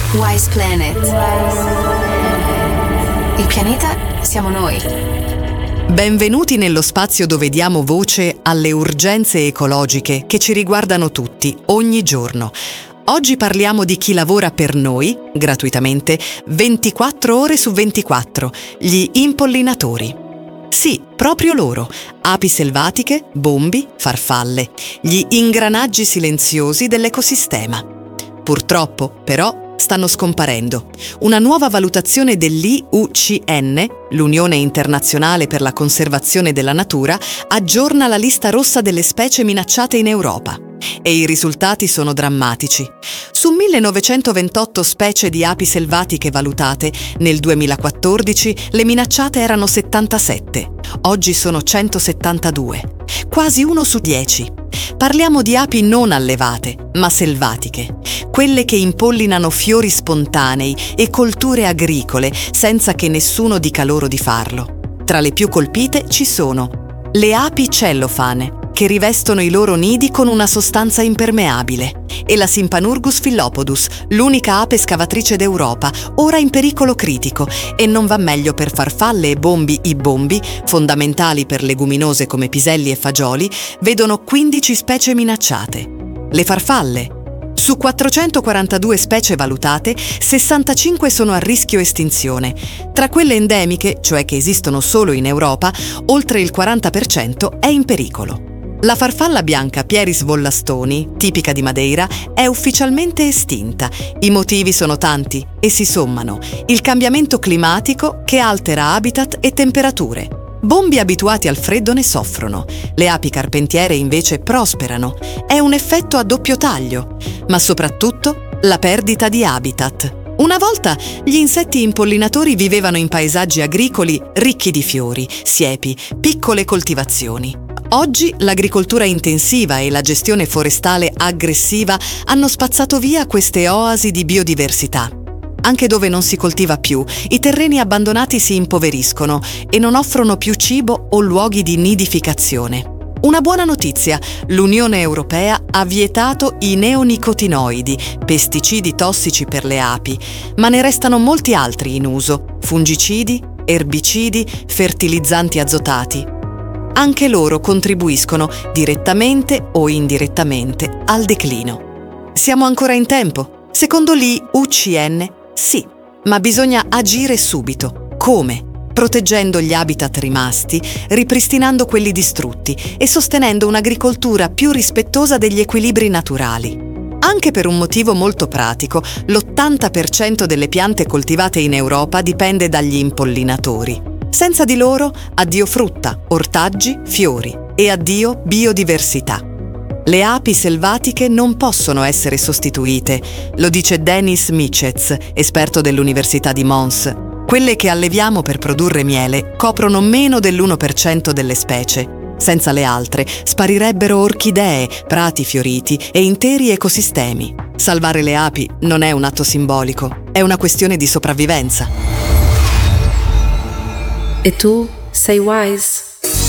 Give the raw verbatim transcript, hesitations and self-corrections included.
Wise Planet. Il pianeta siamo noi. Benvenuti nello spazio dove diamo voce alle urgenze ecologiche che ci riguardano tutti, ogni giorno. Oggi parliamo di chi lavora per noi, gratuitamente, ventiquattro ore su ventiquattro, gli impollinatori. Sì, proprio loro, api selvatiche, bombi, farfalle, gli ingranaggi silenziosi dell'ecosistema. Purtroppo, però, stanno scomparendo. Una nuova valutazione dell'I U C N, l'Unione Internazionale per la Conservazione della Natura, aggiorna la lista rossa delle specie minacciate in Europa. E i risultati sono drammatici. Su millenovecentoventotto specie di api selvatiche valutate, nel duemilaquattordici le minacciate erano settantasette. Oggi sono centosettantadue. Quasi uno su dieci. Parliamo di api non allevate, ma selvatiche. Quelle che impollinano fiori spontanei e colture agricole senza che nessuno dica loro di farlo. Tra le più colpite ci sono le api cellofane, che rivestono i loro nidi con una sostanza impermeabile, e la Sympanurgus phyllopodes, l'unica ape scavatrice d'Europa, ora in pericolo critico, e non va meglio per farfalle e bombi. I bombi, fondamentali per leguminose come piselli e fagioli, vedono quindici specie minacciate. Le farfalle. Su quattrocentoquarantadue specie valutate, sessantacinque sono a rischio estinzione. Tra quelle endemiche, cioè che esistono solo in Europa, oltre il quaranta per cento è in pericolo. La farfalla bianca Pieris vollastoni, tipica di Madeira, è ufficialmente estinta. I motivi sono tanti e si sommano. Il cambiamento climatico che altera habitat e temperature. Bombi abituati al freddo ne soffrono. Le api carpentiere invece prosperano. È un effetto a doppio taglio. Ma soprattutto la perdita di habitat. Una volta gli insetti impollinatori vivevano in paesaggi agricoli ricchi di fiori, siepi, piccole coltivazioni. Oggi l'agricoltura intensiva e la gestione forestale aggressiva hanno spazzato via queste oasi di biodiversità. Anche dove non si coltiva più, i terreni abbandonati si impoveriscono e non offrono più cibo o luoghi di nidificazione. Una buona notizia: l'Unione Europea ha vietato i neonicotinoidi, pesticidi tossici per le api, ma ne restano molti altri in uso: fungicidi, erbicidi, fertilizzanti azotati. Anche loro contribuiscono, direttamente o indirettamente, al declino. Siamo ancora in tempo? Secondo l'I U C N, sì, ma bisogna agire subito. Come? Proteggendo gli habitat rimasti, ripristinando quelli distrutti e sostenendo un'agricoltura più rispettosa degli equilibri naturali. Anche per un motivo molto pratico, l'ottanta per cento delle piante coltivate in Europa dipende dagli impollinatori. Senza di loro, addio frutta, ortaggi, fiori e addio biodiversità. Le api selvatiche non possono essere sostituite, lo dice Denis Michez, esperto dell'Università di Mons. Quelle che alleviamo per produrre miele coprono meno dell'uno per cento delle specie. Senza le altre sparirebbero orchidee, prati fioriti e interi ecosistemi. Salvare le api non è un atto simbolico, è una questione di sopravvivenza. E tu sei wise?